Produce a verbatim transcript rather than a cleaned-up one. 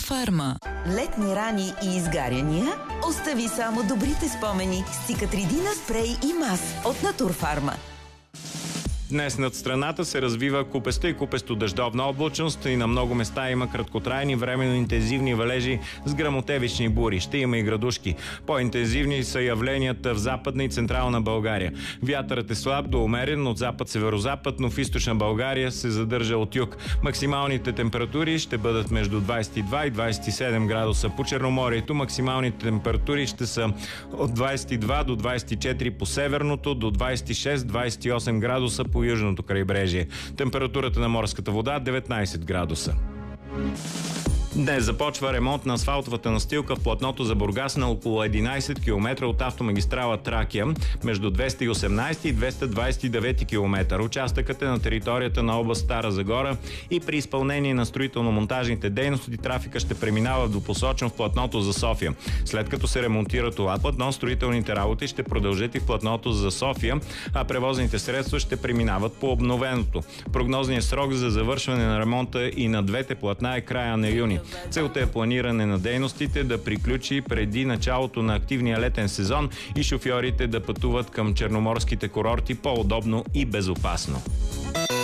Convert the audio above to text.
Натурфарма. Летни рани и изгаряния? Остави само добрите спомени с Циcatrидина спрей и мас от Натурфарма. Днес над страната се развива купеста и купесто-дъждовна облачност и на много места има краткотрайни временно интензивни валежи с гръмотевични бури. Ще има и градушки. По-интензивни са явленията в Западна и Централна България. Вятърът е слаб до умерен от запад-северозапад, но в Източна България се задържа от юг. Максималните температури ще бъдат между двадесет и два и двадесет и седем градуса. По Черноморието максималните температури ще са от двадесет и два до двадесет и четири по северното, до двадесет и шест до двадесет и осем градуса по южното крайбрежие. Температурата на морската вода деветнадесет градуса. Днес започва ремонт на асфалтовата настилка в платното за Бургас на около единадесет километра от автомагистрала Тракия между двеста и осемнадесети и двеста двадесет и девети километър. Участъкът е на територията на област Стара Загора и при изпълнение на строително-монтажните дейности трафика ще преминава в двупосочно в платното за София. След като се ремонтира това платно, строителните работи ще продължат и в платното за София, а превозните средства ще преминават по обновеното. Прогнозният срок за завършване на ремонта и на двете платна е края на юни. Целта е планиране на дейностите да приключи преди началото на активния летен сезон и шофьорите да пътуват към черноморските курорти по-удобно и безопасно.